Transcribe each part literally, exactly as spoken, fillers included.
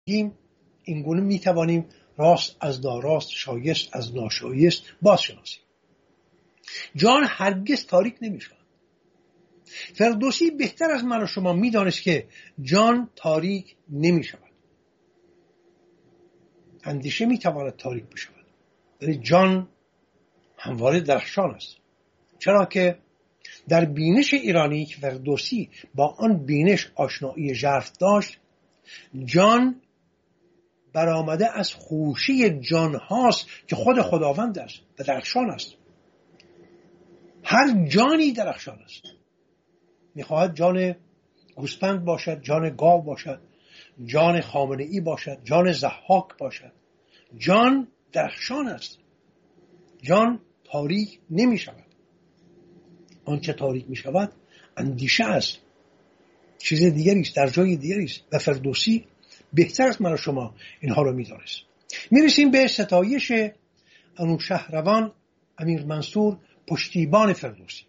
این گونه میتوانیم راست از ناراست، شایست از ناشایست بازشناسیم. جان هرگز تاریک نمیشود. فردوسی بهتر از من و شما میدانست که جان تاریک نمیشود. اندیشه میتواند تاریک بشود، ولی جان همواره درخشان است. چرا که در بینش ایرانی که فردوسی با آن بینش آشنایی ژرف داشت، جان برآمده از خوشی جان هاست که خود خداوند است و درخشان است. هر جانی درخشان است. میخواهد جان گوسفند باشد، جان گاو باشد، جان خامنه‌ای باشد، جان ضحاک باشد. جان درخشان است. جان تاریک نمی شود. آنچه تاریک می شود اندیشه است، چیز دیگری است، در جای دیگری است. و فردوسی بهتر از من و شما اینها رو می دانست. می رسیم به ستایش انوشهروان امیر منصور پشتیبان فردوسی.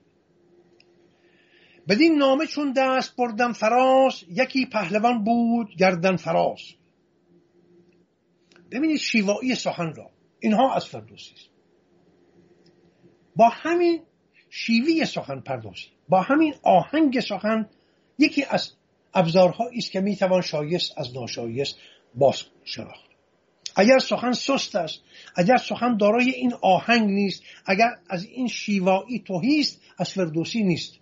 بدین نامه چون دست بردم فراز، یکی پهلوان بود گردن فراز. ببینید شیوایی سخن را، اینها از فردوسی است. با همین شیوه سخن پردازی، با همین آهنگ سخن، یکی از ابزارهایی است که میتوان شایست از ناشایست باز شناخت. اگر سخن سست است، اگر سخن دارای این آهنگ نیست، اگر از این شیوایی تهی است، از فردوسی نیست.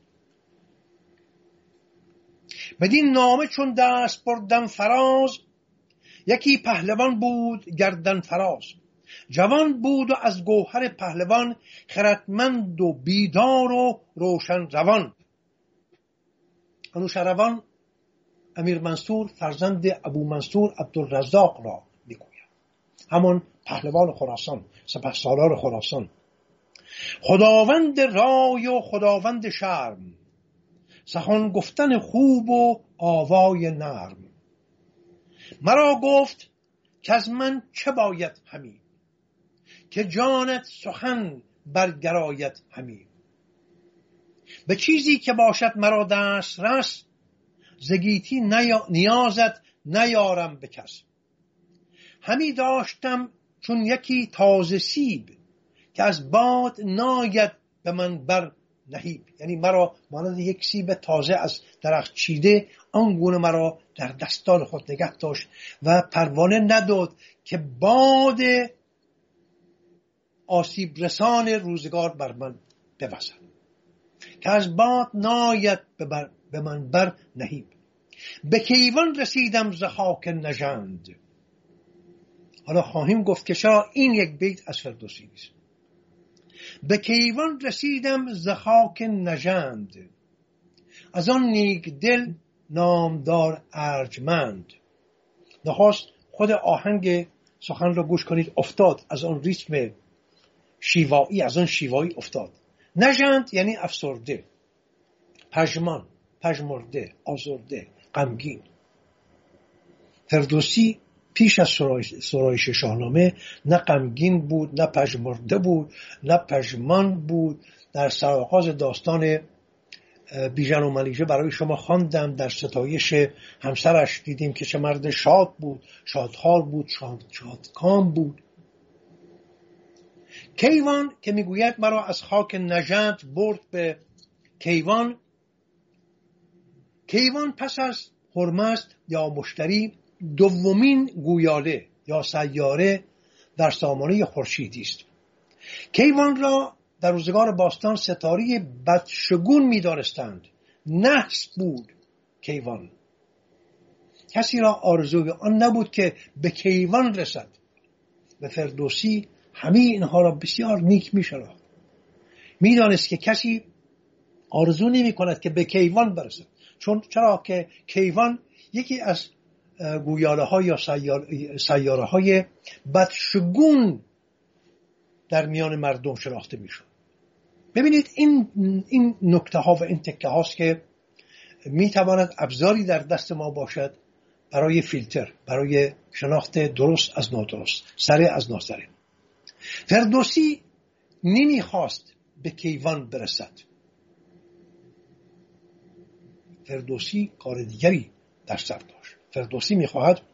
بدین نامه چون دست بردم فراز، یکی پهلوان بود گردن فراز. جوان بود و از گوهر پهلوان، خردمند و بیدار و روشن روان. انوشهروان امیر منصور فرزند ابو منصور عبدالرزاق را میگوید، همان پهلوان خراسان، سپهسالار خراسان. خداوند رای و خداوند شرم، سخن گفتن خوب و آوای نرم. مرا گفت که از من چه باید همی، که جانت سخن برگراید همی. به چیزی که باشد مرا دست رس، زگیتی نیازت نیارم به کس. همی داشتم چون یکی تازه سیب، که از باد ناید به من بر نهیب. یعنی مرا مانند یک سیب تازه از درخت چیده آنگونه مرا در دستان خود نگه داشت و پروانه نداد که باد آسیب رسان روزگار بر من بوزد. که از باد ناید به من بر نهیب. به کیوان رسیدم ز خاک نژند. حالا خواهیم گفت که چرا این یک بیت از فردوسی نیست. به کیوان رسیدم ز خاک نژند، از آن نیک دل نامدار ارجمند. نخواست خود آهنگ سخن را گوش کنید، افتاد از آن ریتم شیوایی، از آن شیوایی افتاد. نژند یعنی افسرده، پژمان، پژمرده، آزرده، غمگین. فردوسی پیش از سرایش شاهنامه نه غمگین بود، نه پژمرده بود، نه پژمان بود. در سرآغاز داستان بیژن و منیژه برای شما خواندم، در ستایش همسرش دیدیم که چه مرد شاد بود، شادخوار بود، شاد شادکام بود. کیوان که میگوید مرا از خاک نژند برد به کیوان. کیوان پس از هرمزد یا مشتری دومین گویاله یا سیاره در سامانه خورشیدی است. کیوان را در روزگار باستان ستاره بدشگون می دانستند. نحس بود کیوان. کسی را آرزوی آن نبود که به کیوان رسد. و فردوسی همه اینها را بسیار نیک می شناخت. می دانست که کسی آرزو نمی کند که به کیوان برسد. چون چرا که کیوان یکی از گویاله ها یا سیاره های بدشگون در میان مردم شناخته می شد. ببینید این این نکته ها و این تکه هاست که می تواند ابزاری در دست ما باشد برای فیلتر، برای شناخت درست از نادرست، سره از ناسره. فردوسی نمی خواست به کیوان برسد. فردوسی کار دیگری در سر داشت. فردوسی می خواهد